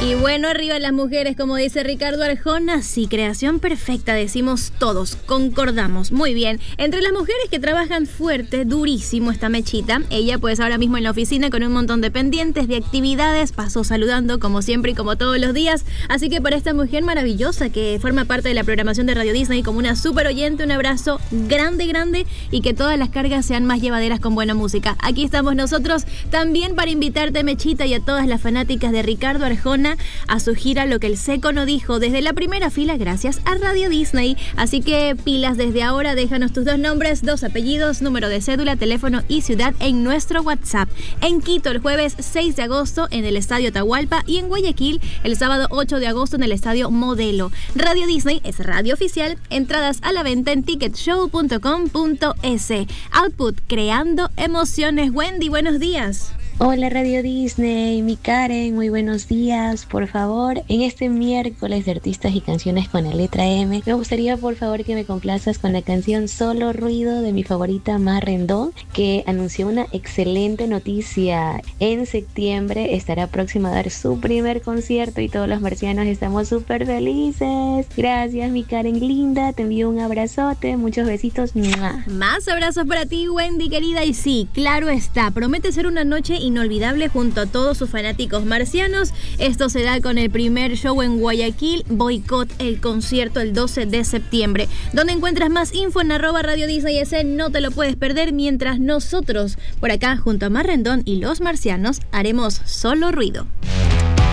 Y bueno, arriba las mujeres, como dice Ricardo Arjona, sí, creación perfecta, decimos todos, concordamos, muy bien. Entre las mujeres que trabajan fuerte, durísimo esta Mechita, ella pues ahora mismo en la oficina con un montón de pendientes, de actividades, pasó saludando como siempre y como todos los días, así que para esta mujer maravillosa que forma parte de la programación de Radio Disney como una súper oyente, un abrazo grande, grande y que todas las cargas sean más llevaderas con buena música. Aquí estamos nosotros también para invitarte, Mechita, y a todas las fanáticas de Ricardo Arjona a su gira Lo que el Seco no dijo, desde la primera fila gracias a Radio Disney. Así que pilas desde ahora, déjanos tus 2 nombres, 2 apellidos, número de cédula, teléfono y ciudad en nuestro WhatsApp. En Quito el jueves 6 de agosto en el Estadio Atahualpa y en Guayaquil el sábado 8 de agosto en el Estadio Modelo. Radio Disney es radio oficial, entradas a la venta en ticketshow.com.es. Output, creando emociones. Wendy, buenos días. Hola Radio Disney, mi Karen, muy buenos días. Por favor, en este miércoles de artistas y canciones con la letra M, me gustaría por favor que me complazcas con la canción Solo Ruido de mi favorita Mar Rendón, que anunció una excelente noticia. En septiembre estará próxima a dar su primer concierto y todos los marcianos estamos súper felices. Gracias, mi Karen linda, te envío un abrazote, muchos besitos. ¡Mua! Más abrazos para ti, Wendy querida, y sí, claro está, promete ser una noche inolvidable junto a todos sus fanáticos marcianos. Esto se da con el primer show en Guayaquil, Boicot, el concierto el 12 de septiembre. Donde encuentras más info en @Radio_Disney, no te lo puedes perder, mientras nosotros por acá junto a Mar Rendón y los marcianos haremos Solo Ruido.